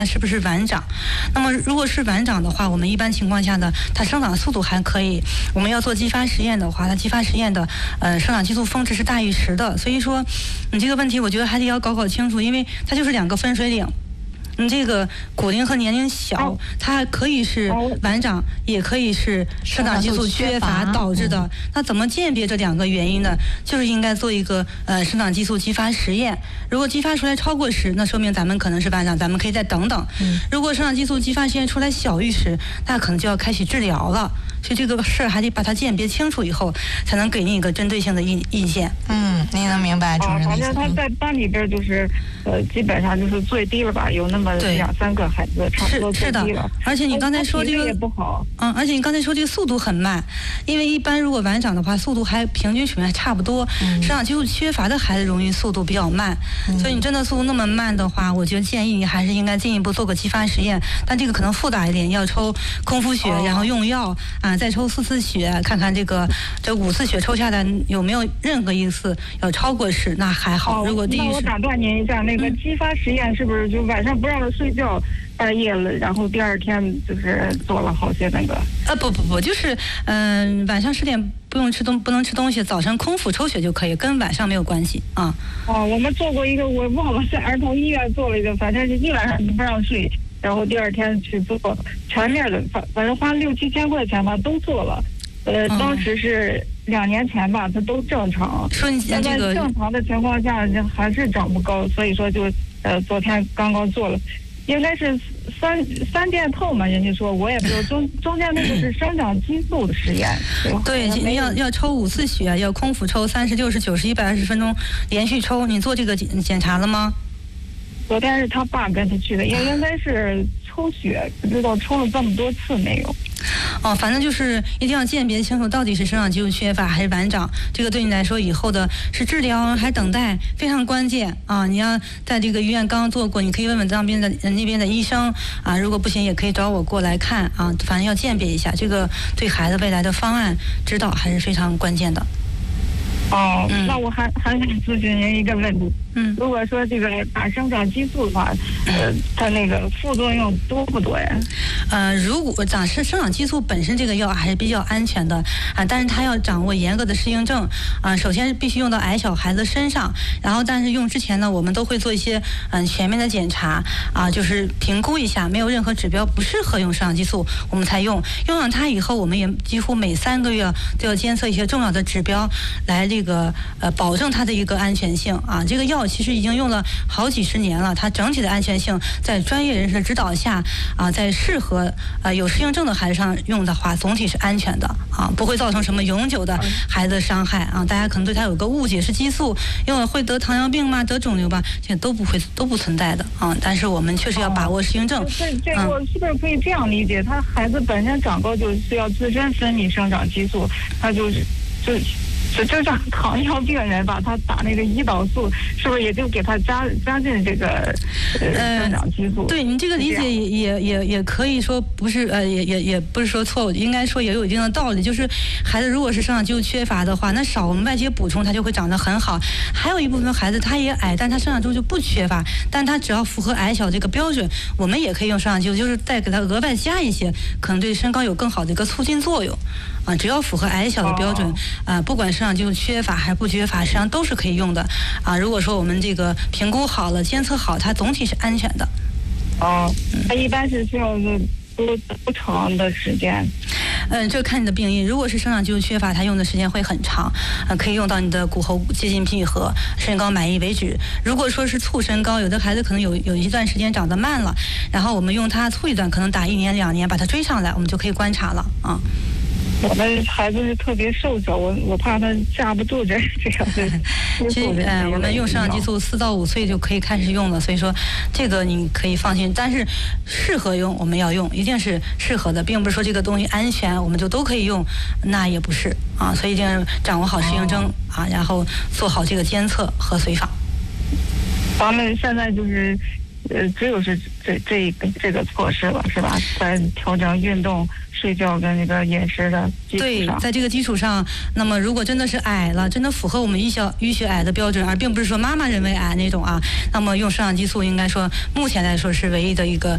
是不是晚长。那么如果是晚长的话，我们一般情况下呢，它生长速度还可以。我们要做激发实验的话，它激发实验的生长激素峰值是大于10的。所以说，你这个问题我觉得还得要搞清楚，因为它就是2个分水岭。你这个骨龄和年龄小，它可以是晚长，也可以是生长激素缺乏导致的。那怎么鉴别这2个原因呢？就是应该做一个生长激素激发实验。如果激发出来超过10，那说明咱们可能是晚长，咱们可以再等等。如果生长激素激发实验出来小于10，那可能就要开始治疗了。所以这个事儿还得把它鉴别清楚以后，才能给您一个针对性的意见。 您能明白主任的意思。 反正他在班里边就是基本上就是最低了吧，有那么2、3个孩子差不多最低了。 而且你刚才说这个也不好。 而且你刚才说这个速度很慢，因为一般如果晚长的话，速度还平均水平还差不多。生长激素缺乏的孩子容易速度比较慢，所以你真的速度那么慢的话，我觉得建议你还是应该进一步做个激发实验，但这个可能复杂一点，要抽空腹血，然后用药再抽4次血，看看这5次血抽下来有没有任何一次要超过10，那还好。如果那我打断您一下，那个激发实验是不是就晚上不让他睡觉，半夜了，然后第2天就是做了好些那个？ 不，就是晚上10点不能吃东西，早上空腹抽血就可以，跟晚上没有关系啊。 我们做过一个，我忘了在儿童医院做了一个，反正是一晚上不让睡，然后第2天去做全面的，反正花6、7千块钱吧，都做了。当时是2年前吧，它都正常。 说你现在正常的情况下还是长不高，所以说就昨天刚刚做了，应该是三件套嘛，人家说我也不知道中间那个是生长激素的实验。 对，要抽5次血，要空腹抽30、60、90、120分钟连续抽。你做这个检查了吗？ 昨天是他爸跟他去的，应该是抽血，不知道抽了这么多次没有。 反正就是一定要鉴别清楚到底是生长激素缺乏还是晚长，这个对你来说以后的是治疗还等待，非常关键啊！你要在这个医院刚做过，你可以问问那边的医生啊，如果不行也可以找我过来看啊，反正要鉴别一下，这个对孩子未来的方案指导还是非常关键的。 那我还想咨询您一个问题。如果说这个打生长激素的话，它那个副作用多不多呀？ 如果生长激素本身这个药还是比较安全的啊，但是它要掌握严格的适应症啊。首先必须用到矮小孩子身上，然后但是用之前呢，我们都会做一些全面的检查啊，就是评估一下，没有任何指标不适合用生长激素，我们才用。用上它以后，我们也几乎每3个月都要监测一些重要的指标，来保证它的一个安全性啊。这个药其实已经用了好几10年了，它整体的安全性在专业人士的指导下啊，在适合有适应症的孩子上用的话，总体是安全的啊，不会造成什么永久的孩子伤害啊。大家可能对它有个误解，是激素用了会得糖尿病吗？得肿瘤吧？这都不存在的啊。但是我们确实要把握适应症。 这个是不是可以这样理解？他孩子本身长高就是要自身分泌生长激素，他就像糖尿病人吧，他打那个胰岛素，是不是也就给他加进这个生长激素？ 对，你这个理解也可以说不是也不是说错误，应该说也有一定的道理。就是孩子如果是生长激素缺乏的话，那少我们外界补充，他就会长得很好。还有一部分孩子他也矮，但他生长激素就不缺乏，但他只要符合矮小这个标准，我们也可以用生长激素，就是再给他额外加一些，可能对身高有更好的一个促进作用。只要符合矮小的标准，不管生长激素缺乏还是不缺乏，实际上都是可以用的啊。如果说我们这个评估好了、监测好，它总体是安全的。 它一般是需要多长的时间？ 这看你的病因。如果是生长激素缺乏，它用的时间会很长，可以用到你的骨骺接近闭合、身高满意为止。如果说是促身高，有的孩子可能有一段时间长得慢了，然后我们用它促一段，可能打1年2年把它追上来，我们就可以观察了啊。 我们孩子是特别瘦小，我怕他架不住这样的。 其实我们用生长激素4到5岁就可以开始用了，所以说这个你可以放心。但是适合用我们要用，一定是适合的，并不是说这个东西安全我们就都可以用，那也不是啊。所以一定要掌握好适应症啊，然后做好这个监测和随访。 咱们现在就是只有是这个措施了，是吧？在调整运动、睡觉跟那个饮食的基础上。 对，在这个基础上，那么如果真的是矮了，真的符合我们医学矮的标准，而并不是说妈妈认为矮那种啊，那么用生长激素应该说目前来说是唯一的一个